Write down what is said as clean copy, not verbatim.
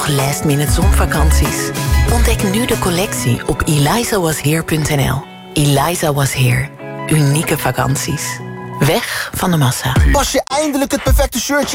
Last-minute zonvakanties? Ontdek nu de collectie op elizawasheer.nl. Eliza Was Here. Unieke vakanties. Weg van de massa. Pas je eindelijk het perfecte shirtje